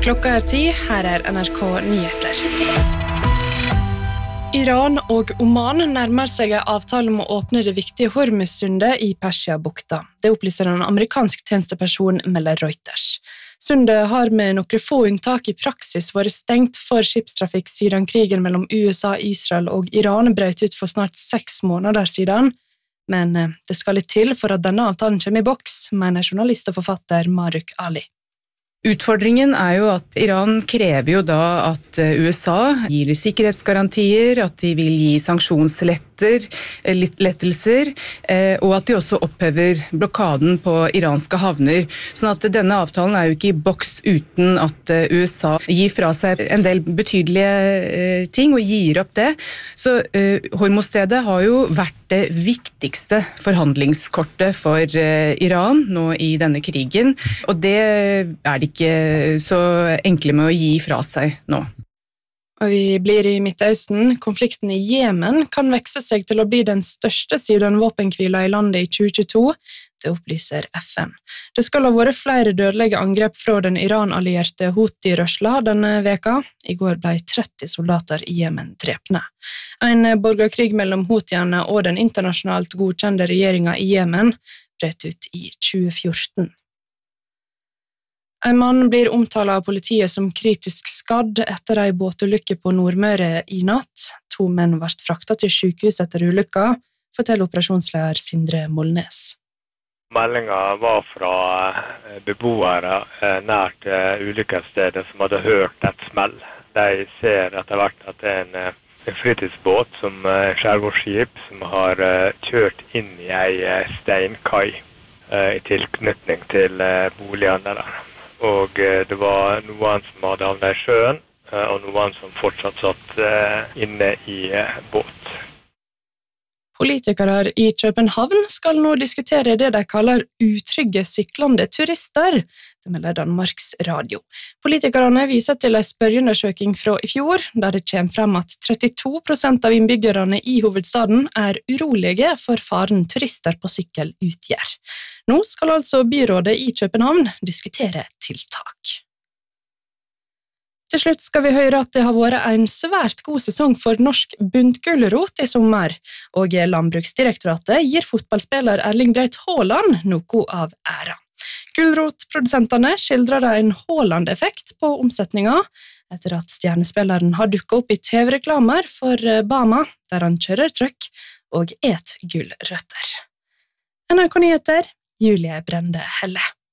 Klokka 10, her NRK Nyheter. Iran og Oman nærmer seg en avtale om å åpne det viktige Hormuz-sundet i Persia-bukta. Det opplyser en amerikansk tjenesteperson, melder Reuters. Sundet har med noen få unntak i praksis vært stengt for skipstrafikk siden krigen mellom USA, Israel og Iran brøt ut for snart 6 måneder siden. Men det skal litt til for at denne avtalen kommer i boks, mener journalist og forfatter Maruk Ali. Utfordringen jo at Iran krever jo da at USA gir sikkerhetsgarantier, at de vil gi sanksjonslettelser, og at de også opphever blokaden på iranske havner. Sånn at denne avtalen jo ikke i boks uten at USA gir fra seg en del betydelige ting og gir opp det. Så Hormuzstedet har jo vært det viktigste forhandlingskortet for Iran nå i denne krigen, og det det ikke så enkle med å gi fra seg nå. Og vi blir i Midtøsten. Konflikten i Jemen kan vekse seg til å bli den største siden våpenhvila i landet i 2022, det opplyser FN. Det skal ha vært flere dødelige angrep fra den Iran-allierte Houthi-rørsla denne veka. I går ble 30 soldater i Jemen drepne. En borgerkrig mellom Houthiene og den internasjonalt godkjente regjeringen i Jemen brøt ut i 2014. En mann blir omtalt av politiet som kritisk skadd etter en båtulykke på Nordmøre i natt. 2 menn ble fraktet til sykehus etter ulykka, forteller operasjonsleder Sindre Molnes. Meldingen var fra beboere nært ulykkesstedet som hadde hørt et smell. De ser etter hvert at det en fritidsbåt, som skjærgårdsskip, som har kjørt inn i en steinkai i tilknytning til boligene der. Og det var noen som hadde havnet i sjøen, og noen som fortsatt satt inne i båt. Politikere i København skal nå diskutere det de kaller utrygge syklende turister, det melder Danmarks Radio. Politikerne viser til en spørreundersøking fra i fjor, der det kommer frem at 32% av innbyggerne i hovedstaden urolige for faren turister på sykkel utgjør. Nå skal altså byrådet i København diskutere tiltak. Til slutt skal vi høre at det har vært en svært god sesong for norsk buntgulrot i sommer, og Landbruksdirektoratet gir fotballspiller Erling Braut Haaland noe av æra. Gulrotprodusentene skildrer en Haaland-effekt på omsetningen, etter at stjernespilleren har dukket opp i TV-reklamer for Bama, der han kjører trøkk og et gulrøtter. NRK Nyheter, Julie Brende Helle.